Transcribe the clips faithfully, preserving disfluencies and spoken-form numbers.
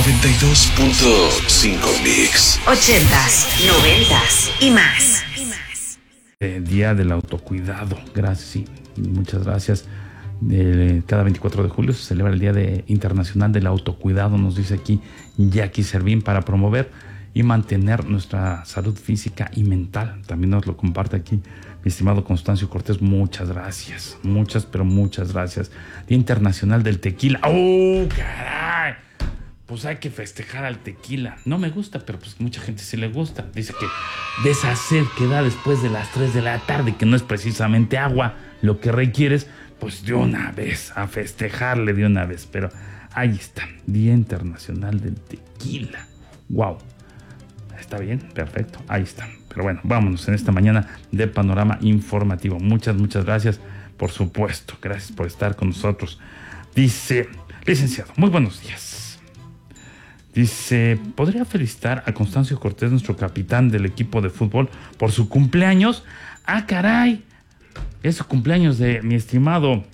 noventa y dos punto cinco Mix. Ochentas, noventas y más. Eh, Día del autocuidado. Gracias, sí, muchas gracias. De, cada veinticuatro de julio se celebra el Día de, Internacional del Autocuidado, nos dice aquí Jackie Servín, para promover y mantener nuestra salud física y mental. También nos lo comparte aquí mi estimado Constancio Cortés. Muchas gracias, muchas, pero muchas gracias. Día Internacional del Tequila. ¡Oh, caray! Pues hay que festejar al tequila. No me gusta, pero pues mucha gente sí le gusta. Dice que de esa sed que da después de las tres de la tarde, que no es precisamente agua lo que requieres, pues de una vez, a festejarle de una vez. Pero ahí está, Día Internacional del Tequila. ¡Wow! Está bien, perfecto, ahí está. Pero bueno, vámonos en esta mañana de Panorama Informativo. Muchas, muchas gracias, por supuesto. Gracias por estar con nosotros. Dice, licenciado, muy buenos días. Dice, ¿podría felicitar a Constancio Cortés, nuestro capitán del equipo de fútbol, por su cumpleaños? ¡Ah, caray! Es su cumpleaños de mi estimado.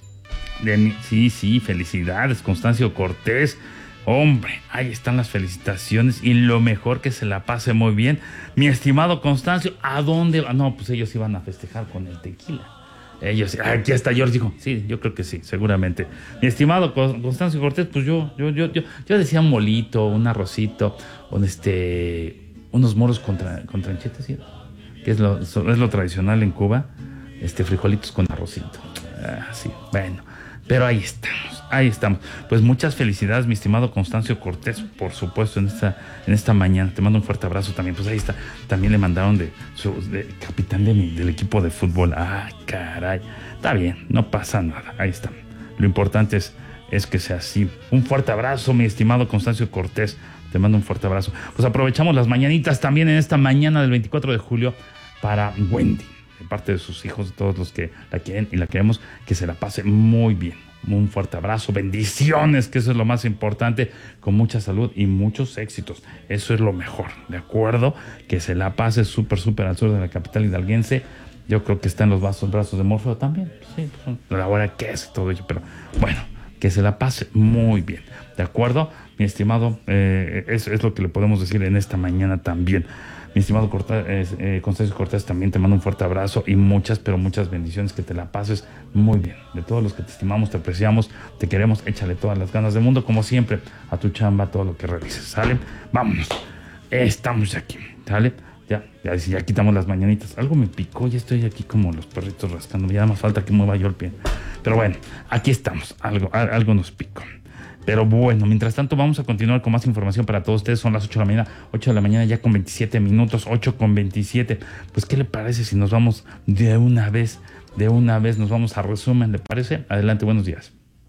De mi, sí, sí, felicidades, Constancio Cortés. Hombre, ahí están las felicitaciones y lo mejor, que se la pase muy bien. Mi estimado Constancio, ¿a dónde va? No, pues ellos iban a festejar con el tequila. Ellos, aquí está George, dijo, sí, yo creo que sí, seguramente. Mi estimado Constancio Cortés, pues yo, yo, yo, yo, yo decía un molito, un arrocito, un este, unos moros con, tra, con tranchetes, ¿sí? Que es lo, es lo tradicional en Cuba, este, frijolitos con arrocito. Ah, sí, bueno, pero ahí estamos, ahí estamos. Pues muchas felicidades, mi estimado Constancio Cortés, por supuesto, en esta, en esta mañana. Te mando un fuerte abrazo también. Pues ahí está, también le mandaron de, su, de capitán de mi, del equipo de fútbol. Ah, caray, está bien, no pasa nada, ahí está. Lo importante es, es que sea así. Un fuerte abrazo, mi estimado Constancio Cortés, te mando un fuerte abrazo. Pues aprovechamos las mañanitas también en esta mañana del veinticuatro de julio para Wendy, de parte de sus hijos, de todos los que la quieren y la queremos, que se la pase muy bien. Un fuerte abrazo, bendiciones, que eso es lo más importante, con mucha salud y muchos éxitos. Eso es lo mejor, ¿de acuerdo? Que se la pase súper, súper al sur de la capital hidalguense. Yo creo que está en los brazos, brazos de Morfeo también. Sí, pues, la hora que es y todo ello, pero bueno, que se la pase muy bien, ¿de acuerdo? Mi estimado, eh, eso es lo que le podemos decir en esta mañana también. Mi estimado Cortés, eh, Constancio Cortés, también te mando un fuerte abrazo y muchas, pero muchas bendiciones, que te la pases muy bien. De todos los que te estimamos, te apreciamos, te queremos, échale todas las ganas del mundo, como siempre, a tu chamba, todo lo que realices, ¿sale? Vámonos, estamos aquí, ¿sale? Ya, ya, ya quitamos las mañanitas. Algo me picó, ya estoy aquí como los perritos rascando, ya más falta que mueva yo el pie. Pero bueno, aquí estamos, algo, algo nos picó. Pero bueno, mientras tanto vamos a continuar con más información para todos ustedes. Son las ocho de la mañana, ocho de la mañana ya con veintisiete minutos, ocho con veintisiete. Pues, ¿qué le parece si nos vamos de una vez, de una vez nos vamos a resumen? ¿Le parece? Adelante, buenos días.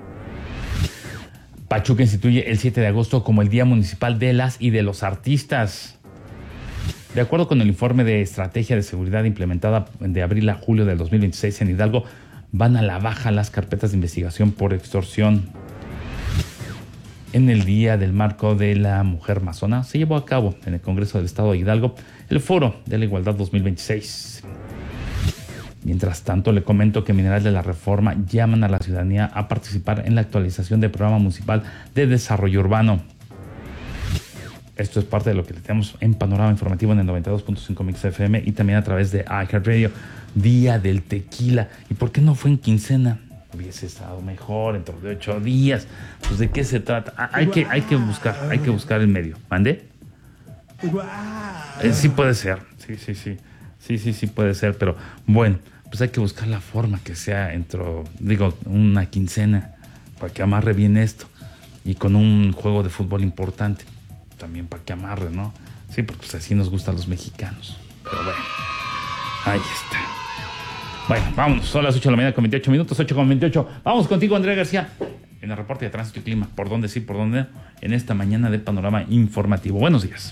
Pachuca instituye el siete de agosto como el Día Municipal de las y de los Artistas. De acuerdo con el informe de estrategia de seguridad implementada de abril a julio del dos mil veintiséis en Hidalgo, van a la baja las carpetas de investigación por extorsión. En el Día del Marco de la Mujer Masona se llevó a cabo en el Congreso del Estado de Hidalgo el Foro de la Igualdad dos mil veintiséis. Mientras tanto, le comento que Mineral de la Reforma llaman a la ciudadanía a participar en la actualización del Programa Municipal de Desarrollo Urbano. Esto es parte de lo que le tenemos en Panorama Informativo en el noventa y dos punto cinco Mix F M y también a través de iHeartRadio. Día del Tequila. ¿Y por qué no fue en quincena? Hubiese estado mejor, dentro de ocho días. Pues, ¿de qué se trata? Ah, hay que, hay que buscar, hay que buscar el medio. ¿Mande? Eh, sí puede ser, sí, sí, sí. Sí, sí, sí puede ser, pero bueno, pues hay que buscar la forma que sea dentro, digo, una quincena, para que amarre bien esto. Y con un juego de fútbol importante, también para que amarre, ¿no? Sí, porque pues así nos gustan los mexicanos. Pero bueno, ahí está. Bueno, vámonos, son las ocho de la mañana con veintiocho minutos, ocho con veintiocho. Vamos contigo, Andrea García, en el reporte de tránsito y clima. ¿Por dónde sí, por dónde? En esta mañana de Panorama Informativo. Buenos días.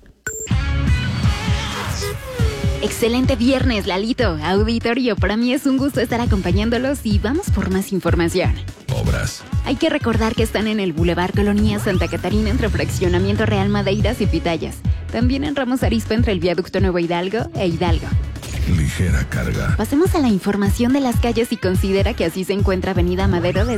Excelente viernes, Lalito. Auditorio, para mí es un gusto estar acompañándolos y vamos por más información. Obras. Hay que recordar que están en el Boulevard Colonia Santa Catarina entre Fraccionamiento Real Madeiras y Pitayas. También en Ramos Arizpe entre el Viaducto Nuevo Hidalgo e Hidalgo. Ligera carga. Pasemos a la información de las calles y considera que así se encuentra Avenida Madero de